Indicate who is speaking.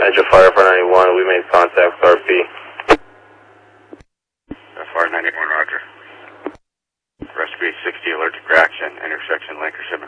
Speaker 1: Angel Fire 491, we made contact with RP.
Speaker 2: Fire 91, roger. Rescue 60, allergic reaction, intersection Lancashire